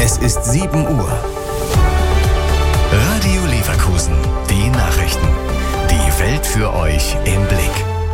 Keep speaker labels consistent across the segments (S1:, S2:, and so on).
S1: Es ist 7 Uhr. Radio Leverkusen, die Nachrichten. Die Welt für euch im Blick.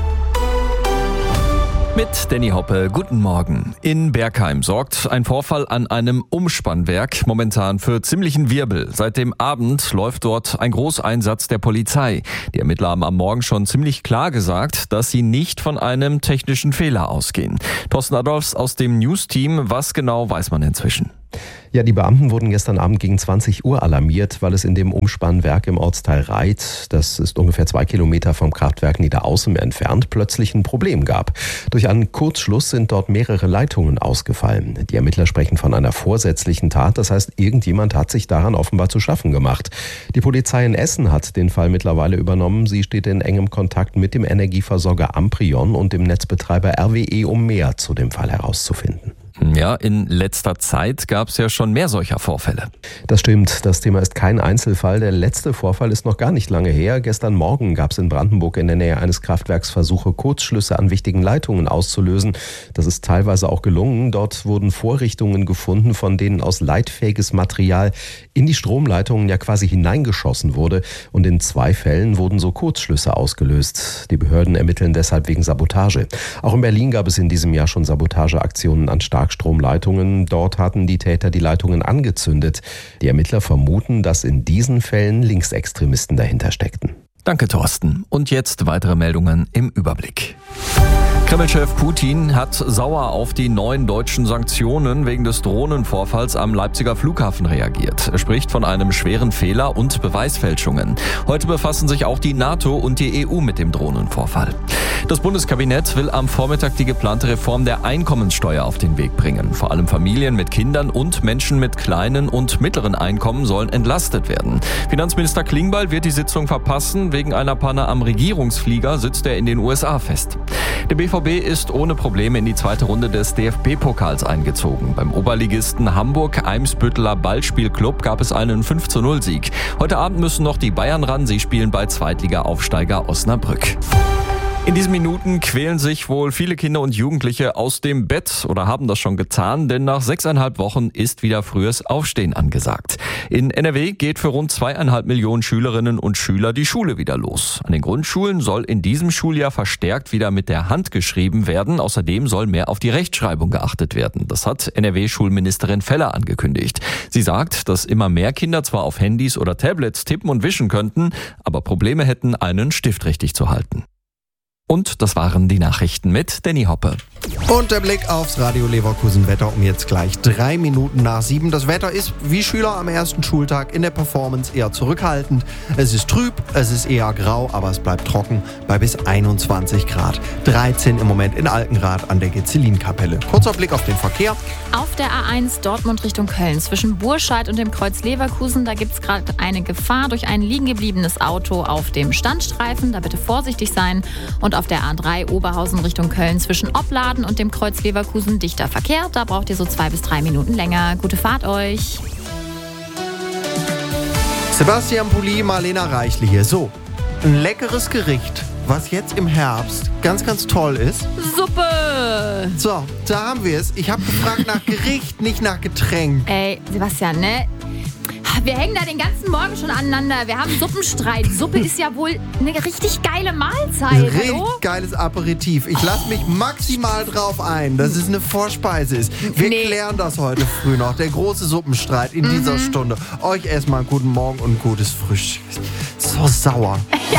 S2: Mit Danny Hoppe, guten Morgen. In Bergheim sorgt ein Vorfall an einem Umspannwerk momentan für ziemlichen Wirbel. Seit dem Abend läuft dort ein Großeinsatz der Polizei. Die Ermittler haben am Morgen schon ziemlich klar gesagt, dass sie nicht von einem technischen Fehler ausgehen. Thorsten Adolfs aus dem News-Team, was genau weiß man inzwischen?
S3: Ja, die Beamten wurden gestern Abend gegen 20 Uhr alarmiert, weil es in dem Umspannwerk im Ortsteil Reit, das ist ungefähr 2 Kilometer vom Kraftwerk Niederaußem entfernt, plötzlich ein Problem gab. Durch einen Kurzschluss sind dort mehrere Leitungen ausgefallen. Die Ermittler sprechen von einer vorsätzlichen Tat, das heißt, irgendjemand hat sich daran offenbar zu schaffen gemacht. Die Polizei in Essen hat den Fall mittlerweile übernommen. Sie steht in engem Kontakt mit dem Energieversorger Amprion und dem Netzbetreiber RWE, um mehr zu dem Fall herauszufinden.
S2: Ja, in letzter Zeit gab es ja schon mehr solcher Vorfälle.
S3: Das stimmt, das Thema ist kein Einzelfall. Der letzte Vorfall ist noch gar nicht lange her. Gestern Morgen gab es in Brandenburg in der Nähe eines Kraftwerks Versuche, Kurzschlüsse an wichtigen Leitungen auszulösen. Das ist teilweise auch gelungen. Dort wurden Vorrichtungen gefunden, von denen aus leitfähiges Material in die Stromleitungen ja quasi hineingeschossen wurde. Und in 2 Fällen wurden so Kurzschlüsse ausgelöst. Die Behörden ermitteln deshalb wegen Sabotage. Auch in Berlin gab es in diesem Jahr schon Sabotageaktionen an Starkstromleitungen. Dort hatten die Täter die Leitungen angezündet. Die Ermittler vermuten, dass in diesen Fällen Linksextremisten dahinter steckten.
S2: Danke, Thorsten. Und jetzt weitere Meldungen im Überblick. Kreml-Chef Putin hat sauer auf die neuen deutschen Sanktionen wegen des Drohnenvorfalls am Leipziger Flughafen reagiert. Er spricht von einem schweren Fehler und Beweisfälschungen. Heute befassen sich auch die NATO und die EU mit dem Drohnenvorfall. Das Bundeskabinett will am Vormittag die geplante Reform der Einkommenssteuer auf den Weg bringen. Vor allem Familien mit Kindern und Menschen mit kleinen und mittleren Einkommen sollen entlastet werden. Finanzminister Klingbeil wird die Sitzung verpassen. Wegen einer Panne am Regierungsflieger sitzt er in den USA fest. Der BVB ist ohne Probleme in die zweite Runde des DFB-Pokals eingezogen. Beim Oberligisten Hamburg-Eimsbütteler Ballspielclub gab es einen 5:0-Sieg. Heute Abend müssen noch die Bayern ran. Sie spielen bei Zweitliga-Aufsteiger Osnabrück. In diesen Minuten quälen sich wohl viele Kinder und Jugendliche aus dem Bett oder haben das schon getan, denn nach 6,5 Wochen ist wieder frühes Aufstehen angesagt. In NRW geht für rund 2,5 Millionen Schülerinnen und Schüler die Schule wieder los. An den Grundschulen soll in diesem Schuljahr verstärkt wieder mit der Hand geschrieben werden. Außerdem soll mehr auf die Rechtschreibung geachtet werden. Das hat NRW-Schulministerin Feller angekündigt. Sie sagt, dass immer mehr Kinder zwar auf Handys oder Tablets tippen und wischen könnten, aber Probleme hätten, einen Stift richtig zu halten. Und das waren die Nachrichten mit Danny Hoppe.
S4: Und der Blick aufs Radio Leverkusen Wetter um jetzt gleich 3 Minuten nach 7. Das Wetter ist wie Schüler am ersten Schultag in der Performance eher zurückhaltend. Es ist trüb, es ist eher grau, aber es bleibt trocken bei bis 21 Grad. 13 im Moment in Altenrath an der Gezelinkapelle. Kurzer Blick auf den Verkehr.
S5: Auf der A1 Dortmund Richtung Köln zwischen Burscheid und dem Kreuz Leverkusen, da gibt es gerade eine Gefahr durch ein liegen gebliebenes Auto auf dem Standstreifen. Da bitte vorsichtig sein. Und auf der A3 Oberhausen Richtung Köln zwischen Opladen und dem Kreuz Leverkusen dichter Verkehr. Da braucht ihr so 2 bis 3 Minuten länger. Gute Fahrt euch.
S4: Sebastian Pulli, Marlena Reichli hier. So, ein leckeres Gericht, was jetzt im Herbst ganz, ganz toll ist.
S5: Suppe!
S4: So, da haben wir es. Ich habe gefragt nach Gericht, nicht nach Getränk.
S5: Ey, Sebastian, ne? Wir hängen da den ganzen Morgen schon aneinander. Wir haben Suppenstreit. Suppe ist ja wohl eine richtig geile Mahlzeit.
S4: Richtig geiles Aperitif. Ich lasse mich maximal drauf ein, dass es eine Vorspeise ist. Wir klären das heute früh noch. Der große Suppenstreit in dieser Stunde. Euch erstmal einen guten Morgen und ein gutes Frühstück. So sauer.
S5: Ja.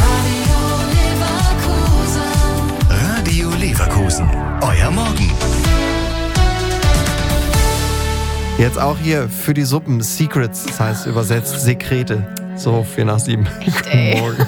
S1: Radio Leverkusen. Euer Morgen.
S4: Jetzt auch hier für die Suppen Secrets, das heißt übersetzt Sekrete. So, 4 nach 7.
S5: Echt, ey.
S4: Morgen.